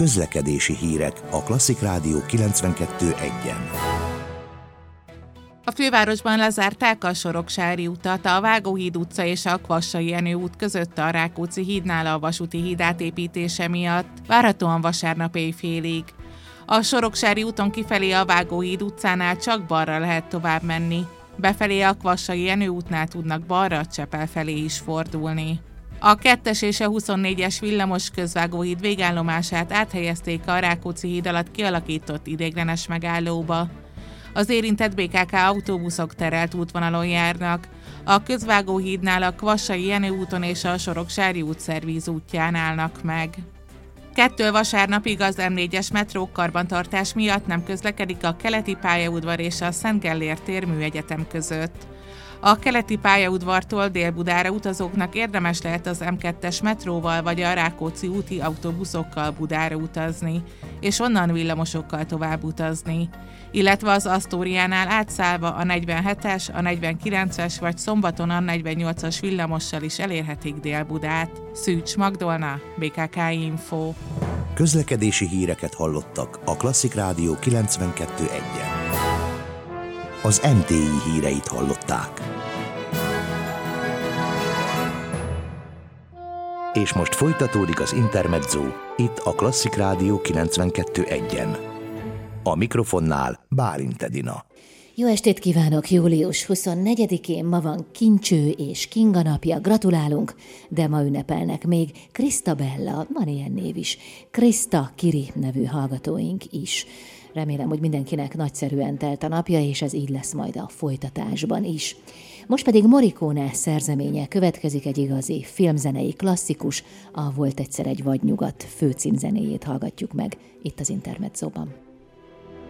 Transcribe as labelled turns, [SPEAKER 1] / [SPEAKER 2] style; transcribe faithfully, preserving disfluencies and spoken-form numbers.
[SPEAKER 1] Közlekedési hírek a Klasszik Rádió kilencvenkettő egyen.
[SPEAKER 2] A fővárosban lezárták a Soroksári utat, a Vágóhíd utca és a Kvassai Jenő út között a Rákóczi hídnál a vasúti híd átépítése miatt, várhatóan vasárnap éjfélig. A Soroksári úton kifelé a Vágóhíd utcánál csak balra lehet tovább menni, befelé a Kvassai Jenő útnál tudnak balra Csepel felé is fordulni. A kettes és a huszonnégyes villamos közvágóhíd végállomását áthelyezték a Rákóczi híd alatt kialakított ideiglenes megállóba. Az érintett bé ká ká autóbuszok terelt útvonalon járnak, a közvágóhídnál a Kvassai Jenő úton és a Soroksári út szervíz útján állnak meg. Kettől vasárnapig az em négyes metró karbantartás miatt nem közlekedik a Keleti pályaudvar és a Szent Gellért tér műegyetem között. A Keleti pályaudvartól Dél-Budára utazóknak érdemes lehet az em kettes metróval vagy a Rákóczi úti autóbuszokkal Budára utazni, és onnan villamosokkal tovább utazni, illetve az Asztóriánál átszállva a negyvenhetes, a negyvenkilences vagy szombaton a negyvennyolcas villamossal is elérhetik Dél-Budát. Szűcs Magdolna, bé ká ká Info.
[SPEAKER 1] Közlekedési híreket hallottak a Klasszik Rádió kilencvenkettő egyen. Az em té i híreit hallották. És most folytatódik az Intermezzo, itt a Klasszik Rádió kilencvenkettő egyen. A mikrofonnál Bálint Edina.
[SPEAKER 3] Jó estét kívánok! július huszonnegyedikén ma van Kincső és Kinga napja, gratulálunk, de ma ünnepelnek még Krisztabella, van ilyen név is, Krista Kiri nevű hallgatóink is. Remélem, hogy mindenkinek nagyszerűen telt a napja, és ez így lesz majd a folytatásban is. Most pedig Morricone szerzeménye következik, egy igazi filmzenei klasszikus, a Volt egyszer egy vadnyugat főcímzenéjét hallgatjuk meg itt az Intermezzóban.